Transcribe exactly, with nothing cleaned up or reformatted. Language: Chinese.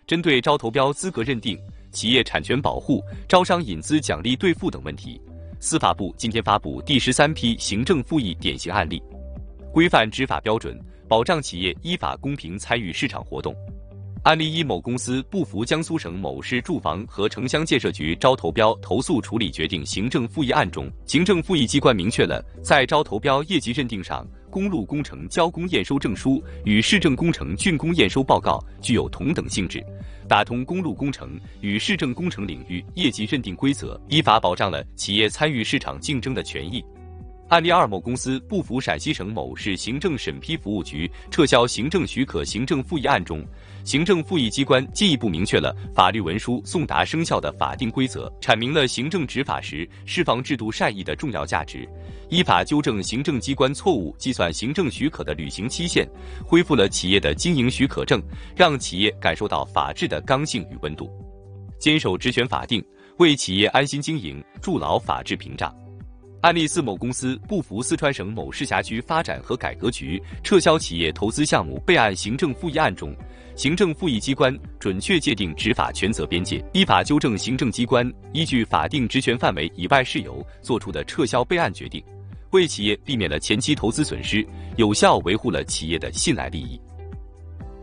针对招投标资格认定、企业产权保护、招商引资奖励兑付等问题，司法部今天发布第十三批行政复议典型案例，规范执法标准，保障企业依法公平参与市场活动。案例一：某公司不服江苏省某市住房和城乡建设局招投标投诉处理决定行政复议案中，行政复议机关明确了在招投标业绩认定上，公路工程交工验收证书与市政工程竣工验收报告具有同等性质，打通公路工程与市政工程领域业绩认定规则，依法保障了企业参与市场竞争的权益。案例二：某公司不服陕西省某市行政审批服务局撤销行政许可行政复议案中，行政复议机关进一步明确了法律文书送达生效的法定规则，阐明了行政执法时释放制度善意的重要价值，依法纠正行政机关错误计算行政许可的履行期限，恢复了企业的经营许可证，让企业感受到法治的刚性与温度。坚守职权法定，为企业安心经营筑牢法治屏障。案例四：某公司不服四川省某市辖区发展和改革局撤销企业投资项目备案行政复议案中，行政复议机关准确界定执法权责边界，依法纠正行政机关依据法定职权范围以外事由作出的撤销备案决定，为企业避免了前期投资损失，有效维护了企业的信赖利益。